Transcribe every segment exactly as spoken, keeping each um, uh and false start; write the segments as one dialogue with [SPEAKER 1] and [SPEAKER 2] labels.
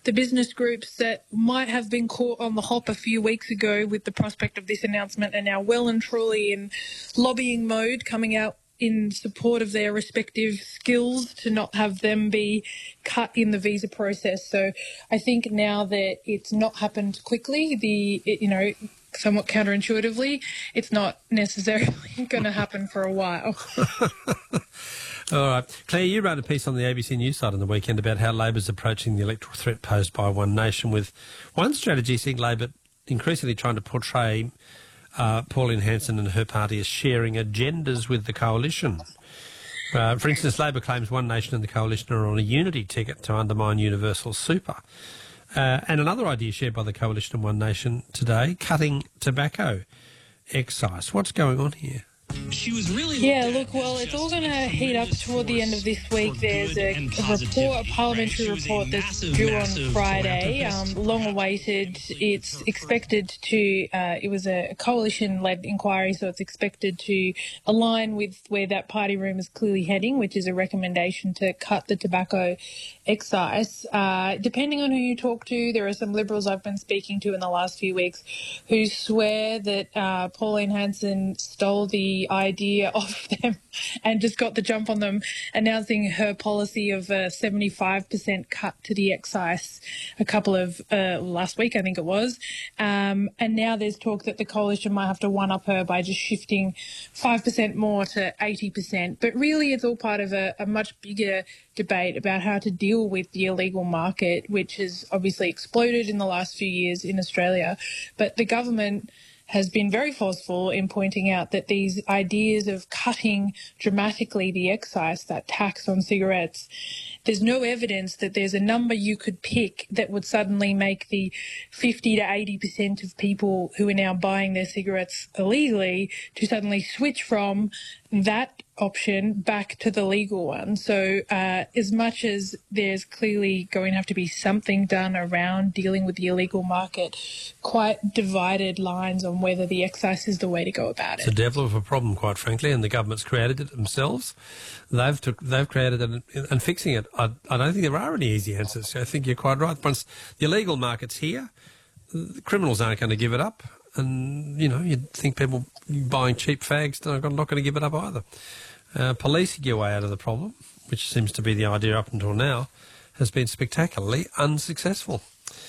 [SPEAKER 1] the business groups that might have been caught on the hop a few weeks ago with the prospect of this announcement are now well and truly in lobbying mode, coming out in support of their respective skills to not have them be cut in the visa process. So I think now that it's not happened quickly, the it, you know, somewhat counterintuitively, it's not necessarily going to happen for a while.
[SPEAKER 2] All right. Claire, you wrote a piece on the A B C News site on the weekend about how Labor's approaching the electoral threat posed by One Nation, with one strategy seeing Labor increasingly trying to portray Uh, Pauline Hanson and her party as sharing agendas with the coalition. Uh, for instance, Labor claims One Nation and the coalition are on a unity ticket to undermine universal super. Uh, and another idea shared by the coalition and One Nation today, cutting tobacco excise. What's going on here?
[SPEAKER 3] She was really
[SPEAKER 1] yeah, look, well, it's all going to heat up toward the end of this week. There's a, a report, a parliamentary right. report that's massive, due on Friday, um, long awaited. It's expected to, uh, it was a coalition-led inquiry, so it's expected to align with where that party room is clearly heading, which is a recommendation to cut the tobacco excise. Uh, depending on who you talk to, there are some Liberals I've been speaking to in the last few weeks who swear that uh, Pauline Hanson stole the idea off them and just got the jump on them, announcing her policy of a seventy-five percent cut to the excise a couple of, uh, last week, I think it was. Um, and now there's talk that the coalition might have to one-up her by just shifting five percent more to eighty percent. But really it's all part of a, a much bigger debate about how to deal with the illegal market, which has obviously exploded in the last few years in Australia. But the government has been very forceful in pointing out that these ideas of cutting dramatically the excise, that tax on cigarettes, there's no evidence that there's a number you could pick that would suddenly make the fifty to eighty percent of people who are now buying their cigarettes illegally to suddenly switch from that option back to the legal one. So uh, as much as there's clearly going to have to be something done around dealing with the illegal market, quite divided lines on whether the excise is the way to go about it.
[SPEAKER 2] It's a devil of a problem, quite frankly, and the government's created it themselves. They've took, they've created it, and, and fixing it, I, I don't think there are any easy answers. I think you're quite right. Once the illegal market's here, the criminals aren't going to give it up. And, you know, you'd think people buying cheap fags are not going to give it up either. Uh, policing your way out of the problem, which seems to be the idea up until now, has been spectacularly unsuccessful.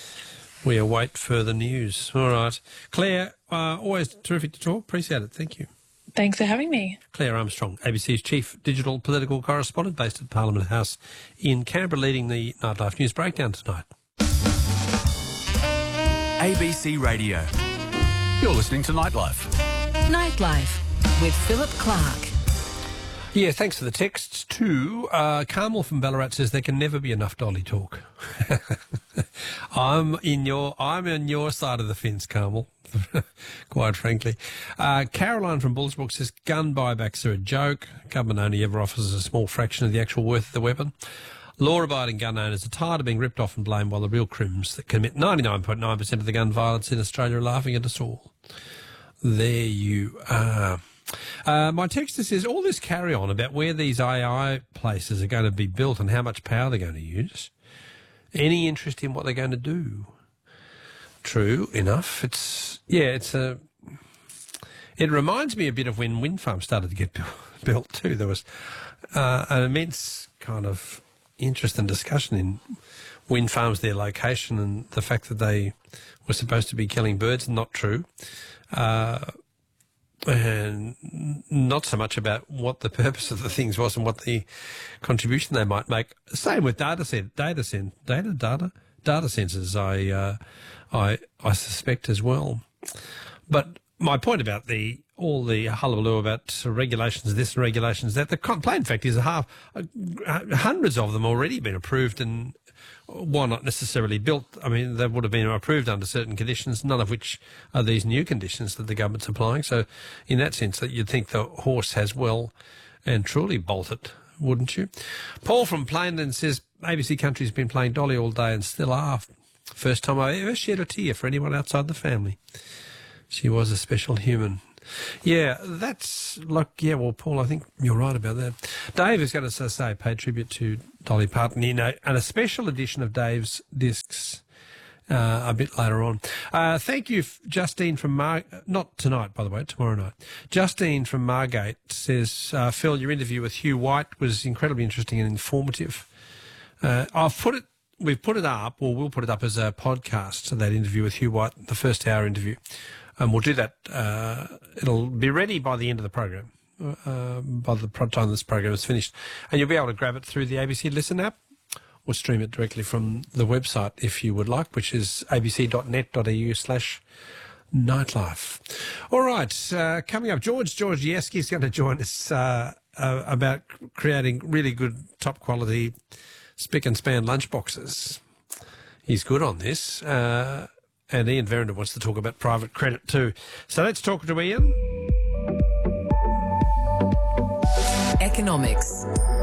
[SPEAKER 2] We await further news. All right. Claire, uh, always terrific to talk. Appreciate it. Thank you.
[SPEAKER 1] Thanks for having me.
[SPEAKER 2] Claire Armstrong, A B C's chief digital political correspondent based at Parliament House in Canberra, leading the Nightlife News Breakdown tonight.
[SPEAKER 4] A B C Radio. You're listening to Nightlife.
[SPEAKER 5] Nightlife with Philip Clark.
[SPEAKER 2] Yeah, thanks for the texts too. Uh, Carmel from Ballarat says there can never be enough dolly talk. I'm in your I'm in your side of the fence, Carmel. Quite frankly. Uh, Caroline from Bullsbrook says gun buybacks are a joke. Government only ever offers a small fraction of the actual worth of the weapon. Law-abiding gun owners are tired of being ripped off and blamed while the real crims that commit ninety-nine point nine percent of the gun violence in Australia are laughing at us all. There you are. Uh, my texter says all this carry-on about where these A I places are going to be built and how much power they're going to use. Any interest in what they're going to do? True enough. It's, yeah, it's a... It reminds me a bit of when wind farms started to get built too. There was uh, an immense kind of interest and discussion in wind farms, their location, and the fact that they were supposed to be killing birds. Not true. Uh, and not so much about what the purpose of the things was and what the contribution they might make. Same with data cent, data cent, data, data, data sensors. I, uh, I, I suspect as well. But my point about the all the hullabaloo about regulations this and regulations that, the plain fact is a half, uh, hundreds of them already been approved, and why not necessarily built? I mean, they would have been approved under certain conditions, none of which are these new conditions that the government's applying. So in that sense, that you'd think the horse has well and truly bolted, wouldn't you? Paul from Plainland says A B C Country's been playing Dolly all day and still are. First time I ever shed a tear for anyone outside the family. She was a special human. Yeah, that's like, yeah, well, Paul, I think you're right about that. Dave is going to say, pay tribute to Dolly Parton in a, and a special edition of Dave's Discs uh, a bit later on. Uh, thank you, Justine from Mar... Not tonight, by the way, tomorrow night. Justine from Margate says, uh, Phil, your interview with Hugh White was incredibly interesting and informative. Uh, I've put it, we've put it up, or we'll put it up as a podcast, that interview with Hugh White, the first hour interview. And we'll do that. Uh, it'll be ready by the end of the program, uh, by the time this program is finished. And you'll be able to grab it through the A B C Listen app or stream it directly from the website if you would like, which is abc.net.au slash nightlife. All right, uh, coming up, George Georgieski is going to join us uh, uh, about creating really good, top-quality spick and span lunchboxes. He's good on this. Uh, and Ian Verrinder wants to talk about private credit too. So let's talk to Ian.
[SPEAKER 5] Economics.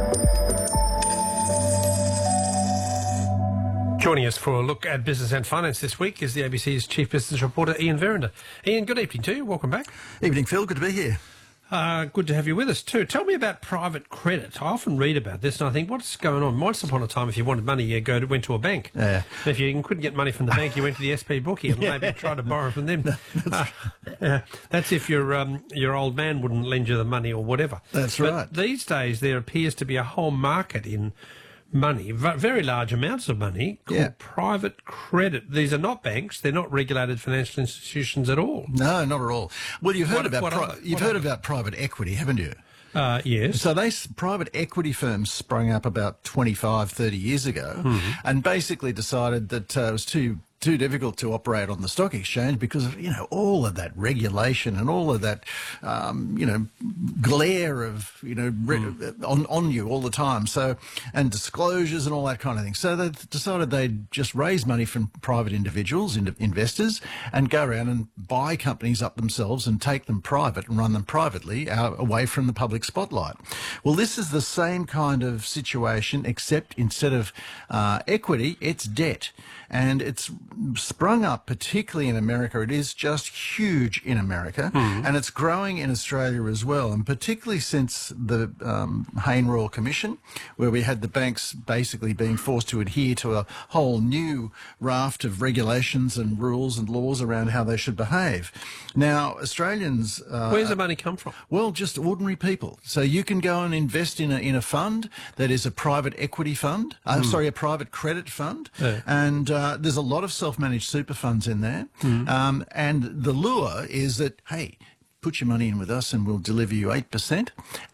[SPEAKER 2] Joining us for a look at business and finance this week is the A B C's chief business reporter, Ian Verrinder. Ian, good evening to you. Welcome back.
[SPEAKER 3] Evening, Phil. Good to be here.
[SPEAKER 2] Uh, good to have you with us too. Tell me about private credit. I often read about this and I think, what's going on? Once upon a time, if you wanted money, you go to, went to a bank.
[SPEAKER 3] Yeah.
[SPEAKER 2] If you couldn't get money from the bank, you went to the S P bookie and yeah. maybe tried to borrow from them. that's, uh, uh, that's if your um, your old man wouldn't lend you the money or whatever.
[SPEAKER 3] That's
[SPEAKER 2] but
[SPEAKER 3] right.
[SPEAKER 2] These days, there appears to be a whole market in money, very large amounts of money, called
[SPEAKER 3] yeah.
[SPEAKER 2] private credit. These are not banks; they're not regulated financial institutions at all.
[SPEAKER 3] No, not at all. Well, you've heard
[SPEAKER 2] What-
[SPEAKER 3] about
[SPEAKER 2] what
[SPEAKER 3] pri-
[SPEAKER 2] are-
[SPEAKER 3] you've
[SPEAKER 2] what
[SPEAKER 3] heard
[SPEAKER 2] are-
[SPEAKER 3] about private equity, haven't you?
[SPEAKER 2] Uh, yes.
[SPEAKER 3] So they private equity firms sprung up about twenty-five, thirty years ago,
[SPEAKER 2] Mm-hmm.
[SPEAKER 3] and basically decided that uh, it was too too difficult to operate on the stock exchange because of, you know, all of that regulation and all of that, um, you know, glare of, you know, re-
[SPEAKER 2] Mm.
[SPEAKER 3] on, on you all the time. So, and disclosures and all that kind of thing. So they decided they'd just raise money from private individuals, in- investors, and go around and buy companies up themselves and take them private and run them privately out, away from the public spotlight. Well, this is the same kind of situation, except instead of uh, equity, it's debt. And it's sprung up, particularly in America. It is just huge in America, mm. and it's growing in Australia as well, and particularly since the um, Hayne Royal Commission, where we had the banks basically being forced to adhere to a whole new raft of regulations and rules and laws around how they should behave. Now, Australians... Uh,
[SPEAKER 2] Where's the money come from?
[SPEAKER 3] Well, just ordinary people. So you can go and invest in a, in a fund that is a private equity fund, uh, mm. sorry, a private credit fund, yeah. and uh, there's a lot of self-managed super funds in there. Mm. Um, and the lure is that, hey, put your money in with us and we'll deliver you eight percent.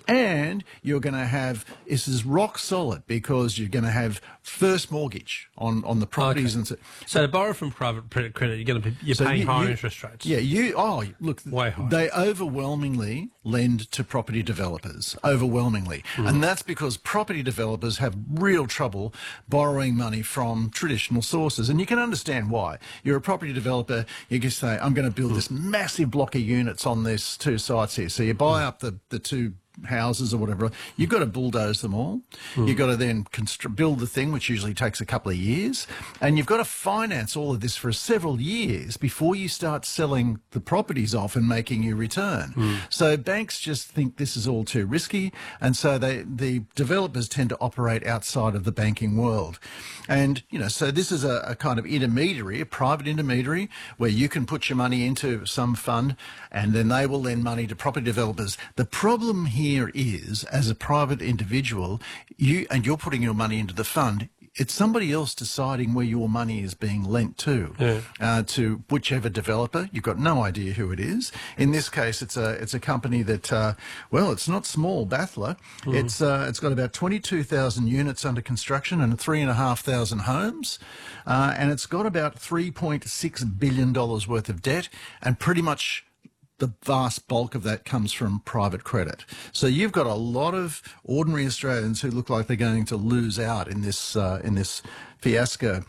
[SPEAKER 3] And you're going to have, this is rock solid because you're going to have first mortgage on, on the properties.
[SPEAKER 2] Okay.
[SPEAKER 3] And so,
[SPEAKER 2] so to borrow from private credit, you're going to be, you're so paying you, higher
[SPEAKER 3] you,
[SPEAKER 2] interest rates.
[SPEAKER 3] Yeah, you, oh, look,
[SPEAKER 2] way higher.
[SPEAKER 3] They overwhelmingly lend to property developers, overwhelmingly. Mm. And that's because property developers have real trouble borrowing money from traditional sources. And you can understand why. You're a property developer, you can say, I'm going to build mm. this massive block of units on these two sites here. So you buy mm. up the, the two houses or whatever, you've got to bulldoze them all. Mm. You've got to then constru- build the thing, which usually takes a couple of years. And you've got to finance all of this for several years before you start selling the properties off and making your return. Mm. So banks just think this is all too risky. And so they, the developers tend to operate outside of the banking world. And, you know, so this is a, a kind of intermediary, a private intermediary, where you can put your money into some fund and then they will lend money to property developers. The problem here Here is, as a private individual, you and you're putting your money into the fund, it's somebody else deciding where your money is being lent to, yeah. uh, to whichever developer. You've got no idea who it is. In this case, it's a it's a company that, uh, well, it's not small, Bathler. Mm. It's uh, it's got about twenty-two thousand units under construction and three and a half thousand homes, uh, and it's got about three point six billion dollars worth of debt, and pretty much the vast bulk of that comes from private credit. So you've got a lot of ordinary Australians who look like they're going to lose out in this uh, in this fiasco.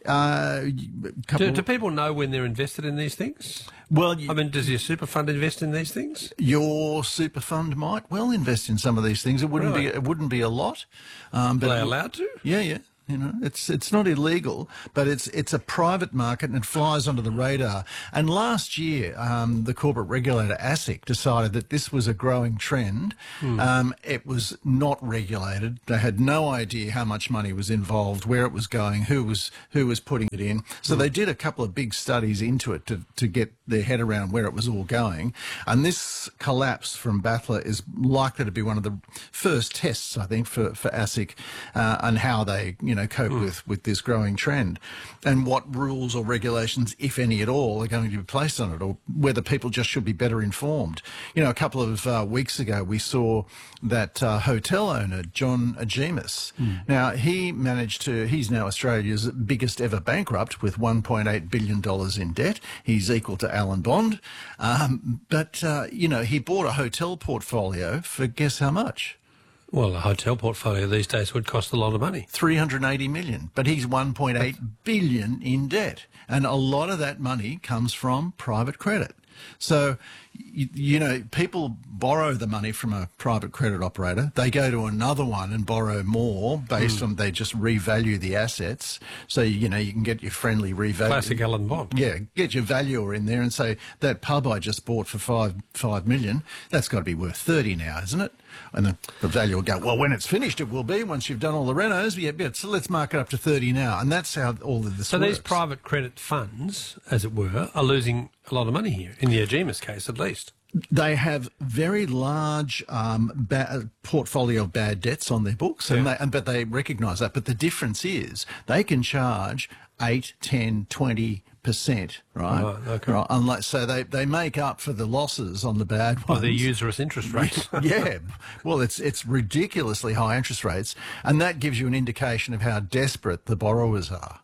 [SPEAKER 3] Uh,
[SPEAKER 2] do, do people know when they're invested in these things?
[SPEAKER 3] Well, you,
[SPEAKER 2] I mean, does your super fund invest in these things?
[SPEAKER 3] Your super fund might well invest in some of these things. It wouldn't
[SPEAKER 2] really?
[SPEAKER 3] be it wouldn't be a lot. Um, but
[SPEAKER 2] Are they allowed to?
[SPEAKER 3] Yeah, yeah. You know, it's it's not illegal, but it's it's a private market and it flies under the radar. And last year, um, the corporate regulator ASIC decided that this was a growing trend. Mm. Um, it was not regulated. They had no idea how much money was involved, where it was going, who was who was putting it in. So mm. they did a couple of big studies into it to to get their head around where it was all going. And this collapse from B A T L A is likely to be one of the first tests, I think, for for ASIC uh, and how they you know. cope mm. with, with this growing trend and what rules or regulations, if any at all, are going to be placed on it, or whether people just should be better informed. You know, a couple of uh, weeks ago, we saw that uh, hotel owner, John Agemis. Mm. Now, he managed to, he's now Australia's biggest ever bankrupt with one point eight billion dollars in debt. He's equal to Alan Bond. Um, but, uh, you know, he bought a hotel portfolio for guess how much?
[SPEAKER 2] Well, a hotel portfolio these days would cost a lot of money.
[SPEAKER 3] three hundred eighty million, but he's one point eight billion in debt. And a lot of that money comes from private credit. So, you, you know, people borrow the money from a private credit operator. They go to another one and borrow more based mm. on they just revalue the assets. So, you know, you can get your friendly revalue.
[SPEAKER 2] Classic Alan Bond.
[SPEAKER 3] Yeah, get your valuer in there and say, that pub I just bought for five, five million, that's got to be worth thirty now, isn't it? And the, the value will go, well, when it's finished, it will be once you've done all the renos. Yeah, yeah, so let's mark it up to thirty now. And that's how all of this
[SPEAKER 2] so
[SPEAKER 3] works.
[SPEAKER 2] So these private credit funds, as it were, are losing a lot of money here, in the Agemis case at least.
[SPEAKER 3] They have very large um, ba- portfolio of bad debts on their books, and
[SPEAKER 2] yeah.
[SPEAKER 3] they, and, but they recognise that. But the difference is they can charge eight, ten, twenty percent, right?
[SPEAKER 2] Right, okay.
[SPEAKER 3] Right, unless, so they, they make up for the losses on the bad ones.
[SPEAKER 2] Or their usurious interest rates.
[SPEAKER 3] Yeah. Well, it's it's ridiculously high interest rates, and that gives you an indication of how desperate the borrowers are.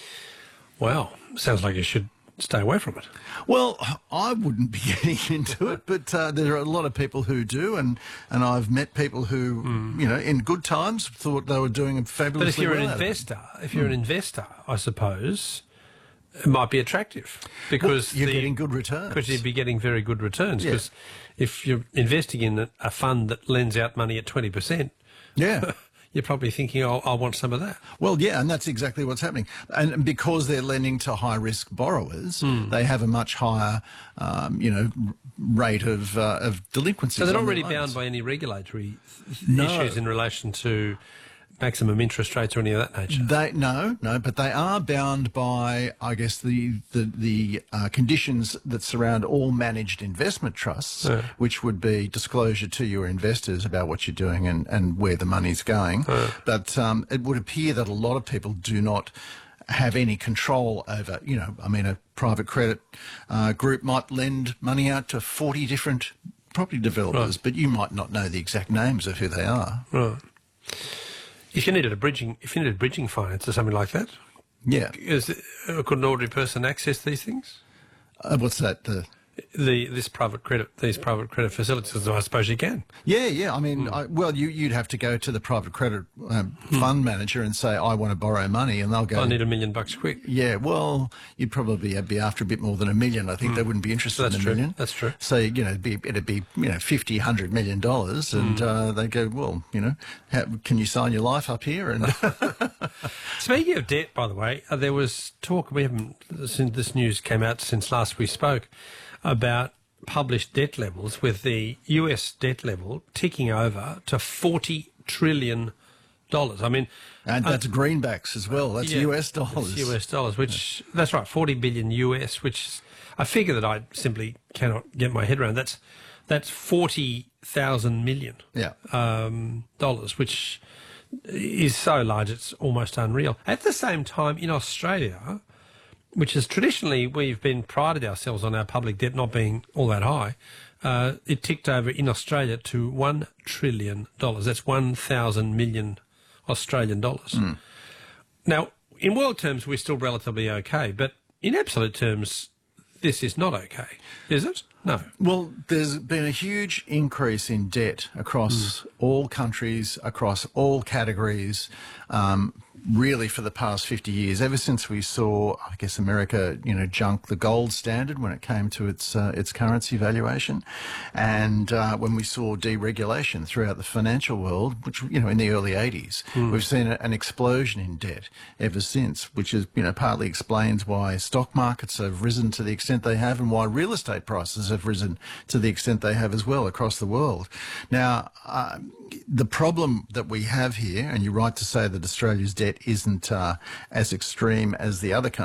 [SPEAKER 2] Wow. Sounds like you should stay away from it.
[SPEAKER 3] Well, I wouldn't be getting into it, but uh, there are a lot of people who do, and, and I've met people who, mm. you know, in good times thought they were doing a fabulously
[SPEAKER 2] But if you're
[SPEAKER 3] well
[SPEAKER 2] an
[SPEAKER 3] out of it.
[SPEAKER 2] investor, if you're mm. an investor, I suppose, it might be attractive because
[SPEAKER 3] well, you're
[SPEAKER 2] the,
[SPEAKER 3] getting good returns.
[SPEAKER 2] Because you'd be getting very good returns. Because
[SPEAKER 3] yeah.
[SPEAKER 2] if you're investing in a fund that lends out money at twenty percent,
[SPEAKER 3] yeah.
[SPEAKER 2] you're probably thinking, oh, I want some of that.
[SPEAKER 3] Well, yeah, and that's exactly what's happening. And because they're lending to high-risk borrowers,
[SPEAKER 2] mm.
[SPEAKER 3] they have a much higher, um, you know, rate of uh, of delinquency.
[SPEAKER 2] So they're not really bound by any regulatory
[SPEAKER 3] no.
[SPEAKER 2] issues in relation to maximum interest rates or any of that nature?
[SPEAKER 3] They no, no, but they are bound by, I guess, the the, the uh, conditions that surround all managed investment trusts,
[SPEAKER 2] yeah.
[SPEAKER 3] which would be disclosure to your investors about what you're doing and, and where the money's going.
[SPEAKER 2] Yeah.
[SPEAKER 3] But um, it would appear that a lot of people do not have any control over, you know, I mean, a private credit uh, group might lend money out to forty different property developers,
[SPEAKER 2] right.
[SPEAKER 3] but you might not know the exact names of who they are.
[SPEAKER 2] Right. If you needed a bridging, if you needed bridging finance or something like that,
[SPEAKER 3] yeah,
[SPEAKER 2] is, uh, could an ordinary person access these things?
[SPEAKER 3] Uh, what's that? The
[SPEAKER 2] the this private credit, these private credit facilities. I suppose you can.
[SPEAKER 3] Yeah, yeah. I mean, mm. I, well, you you'd have to go to the private credit um, mm. fund manager and say, I want to borrow money, and they'll go,
[SPEAKER 2] I need a million bucks quick.
[SPEAKER 3] Yeah, well, you'd probably be after a bit more than a million. I think mm. they wouldn't be interested
[SPEAKER 2] That's
[SPEAKER 3] in a
[SPEAKER 2] true.
[SPEAKER 3] million.
[SPEAKER 2] That's true.
[SPEAKER 3] So, you know, it'd be, it'd be you know, fifty, one hundred million dollars, and mm. uh, they go, well, you know, how, can you sign your life up here? And
[SPEAKER 2] Speaking of debt, by the way, uh, there was talk, we haven't, since this news came out since last we spoke, about published debt levels, with the U S debt level ticking over to forty trillion dollars. I mean...
[SPEAKER 3] And that's uh, greenbacks as well. That's
[SPEAKER 2] yeah,
[SPEAKER 3] U S dollars.
[SPEAKER 2] That's U S dollars, which... Yeah. That's right, forty billion U S, which is a figure that I simply cannot get my head around. That's that's forty thousand million
[SPEAKER 3] yeah.
[SPEAKER 2] um, dollars, which is so large it's almost unreal. At the same time, in Australia, which is traditionally, we've been prided ourselves on our public debt not being all that high, uh, it ticked over in Australia to one trillion dollars. That's one thousand million Australian dollars.
[SPEAKER 3] Mm.
[SPEAKER 2] Now, in world terms, we're still relatively okay, but in absolute terms, this is not okay, is it? No.
[SPEAKER 3] Well, there's been a huge increase in debt across mm. all countries, across all categories. Um, really for the past fifty years, ever since we saw, I guess, America, you know, junk the gold standard when it came to its uh, its currency valuation, and uh, when we saw deregulation throughout the financial world, which, you know, in the early eighties, mm. we've seen a, an explosion in debt ever since, which is, you know, partly explains why stock markets have risen to the extent they have and why real estate prices have risen to the extent they have as well across the world. Now, uh, the problem that we have here, and you're right to say that Australia's debt isn't uh, as extreme as the other countries,